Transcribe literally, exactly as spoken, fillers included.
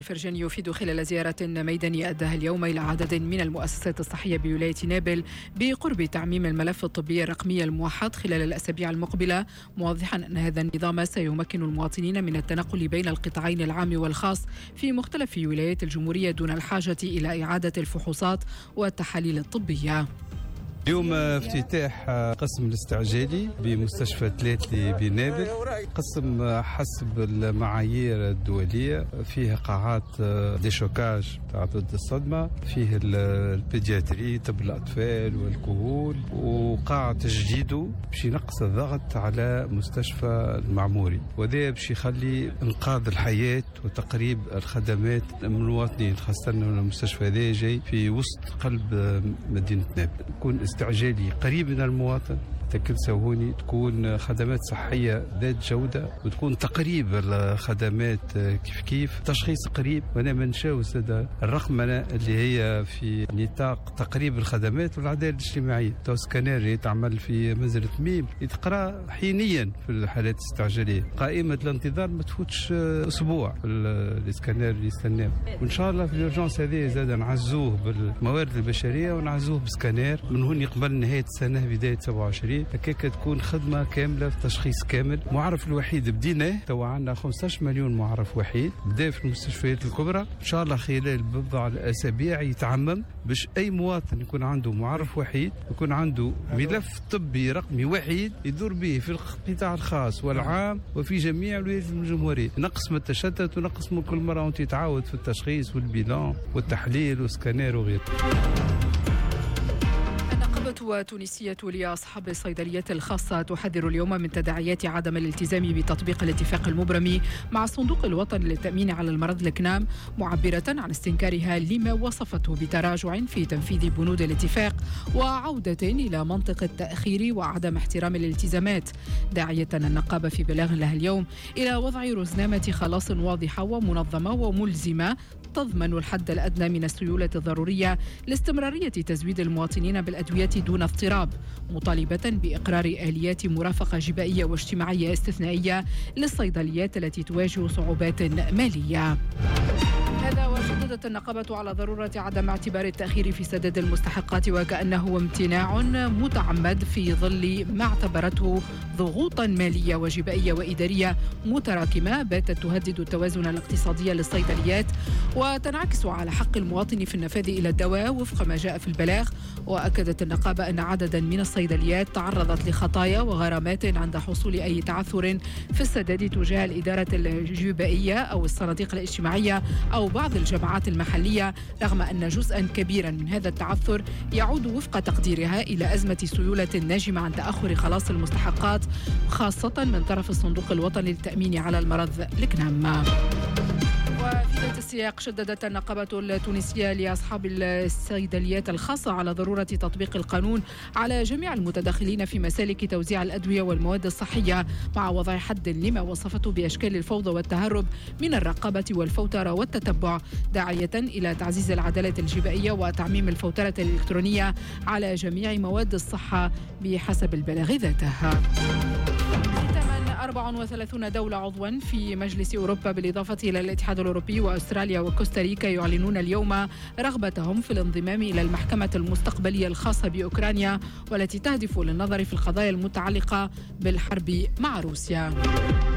فرجاني يفيد خلال زيارة ميدانية أداها اليوم إلى عدد من المؤسسات الصحية بولاية نابل بقرب تعميم الملف الطبي الرقمي الموحد خلال الأسابيع المقبلة، موضحا أن هذا النظام سيمكن المواطنين من التنقل بين القطاعين العام والخاص في مختلف ولايات الجمهورية دون الحاجة إلى إعادة الفحوصات والتحاليل الطبية. اليوم افتتاح قسم الاستعجالي بمستشفى تلاتلي بنابل، قسم حسب المعايير الدولية، فيه قاعات ديشوكاج تاع ضد الصدمة، فيه البيدياتري طب الأطفال والكهول، وقاعة تجديده باش ينقص الضغط على مستشفى المعموري، وذا باش يخلي إنقاذ الحياة وتقريب الخدمات من المواطنين، خاصة أن المستشفى هذا جاي في وسط قلب مدينة نابل. يكون استعجالي قريب من المواطن، تكل سوهوني، تكون خدمات صحية ذات جودة، وتكون تقريب الخدمات كيف كيف، تشخيص قريب. وانا منشاو سادة الرقمنة اللي هي في نطاق تقريب الخدمات والعدالة الاجتماعية. تو سكانير يتعمل في منزلة ميم يتقرا حينيا في الحالات الاستعجالية، قائمة الانتظار ما تفوتش اسبوع في الاسكانير اللي يستناه. وان شاء الله في الارجنس هذه زاد نعزوه بالموارد البشرية ونعزوه بسكانير من هون قبل نهاية السنة بداية سبعة وعشرين، هكاك تكون خدمة كاملة في تشخيص كامل. معرف الوحيد بديناه، تو عندنا خمسطاش مليون معرف وحيد، بدا في المستشفيات الكبرى، ان شاء الله خلال بضع الاسابيع يتعمم باش اي مواطن يكون عنده معرف وحيد، يكون عنده ملف طبي رقمي وحيد يدور به في القطاع الخاص والعام وفي جميع ولايات الجمهورية. نقص من التشتت ونقص من كل مرة وانت يتعاود في التشخيص والبيلان والتحليل والسكانير وغيره. وتونسية لأصحاب الصيدليات الخاصة تحذر اليوم من تداعيات عدم الالتزام بتطبيق الاتفاق المبرم مع الصندوق الوطني للتأمين على المرض الكنام، معبرة عن استنكارها لما وصفته بتراجع في تنفيذ بنود الاتفاق وعودة إلى منطق التأخير وعدم احترام الالتزامات، داعية النقابة في بلاغ لها اليوم إلى وضع رزنامة خلاص واضحة ومنظمة وملزمة تضمن الحد الأدنى من السيولة الضرورية لاستمرارية تزويد المواطنين بالأدوية دون اضطراب، مطالبة بإقرار آليات مرافقة جبائية واجتماعية استثنائية للصيدليات التي تواجه صعوبات مالية. هذا وشددت النقابة على ضرورة عدم اعتبار التأخير في سداد المستحقات وكأنه امتناع متعمد في ظل ما اعتبرته ضغوطا مالية وجبائية وإدارية متراكمة باتت تهدد التوازن الاقتصادي للصيدليات وتنعكس على حق المواطن في النفاذ إلى الدواء وفق ما جاء في البلاغ. وأكدت النقابة أن عددا من الصيدليات تعرضت لخطايا وغرامات عند حصول أي تعثر في السداد تجاه الإدارة الجبائية أو الصناديق الاجتماعية أو بعض الجماعات المحلية، رغم أن جزءا كبيرا من هذا التعثر يعود وفق تقديرها إلى أزمة سيولة ناجمة عن تأخر خلاص المستحقات، خاصة من طرف الصندوق الوطني للتأمين على المرض الكنام. وفي ذات السياق شددت النقابة التونسية لأصحاب الصيدليات الخاصة على ضرورة تطبيق القانون على جميع المتداخلين في مسالك توزيع الأدوية والمواد الصحية، مع وضع حد لما وصفته بأشكال الفوضى والتهرب من الرقابة والفوترة والتتبع، داعية إلى تعزيز العدالة الجبائية وتعميم الفوترة الإلكترونية على جميع مواد الصحة بحسب البلاغ ذاتها. أربع وثلاثين دولة عضوا في مجلس أوروبا بالإضافة إلى الاتحاد الأوروبي وأستراليا وكوستاريكا يعلنون اليوم رغبتهم في الانضمام إلى المحكمة المستقبلية الخاصة بأوكرانيا والتي تهدف للنظر في القضايا المتعلقة بالحرب مع روسيا.